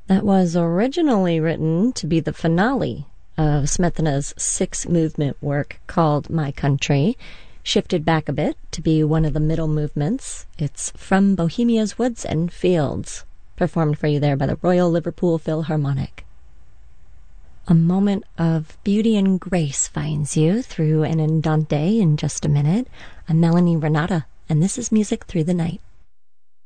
That was originally written to be the finale of Smetana's six-movement work called My Country, shifted back a bit to be one of the middle movements. It's From Bohemia's Woods and Fields, performed for you there by the Royal Liverpool Philharmonic. A moment of beauty and grace finds you through an andante in just a minute. I'm Melanie Renata, and this is Music Through the Night.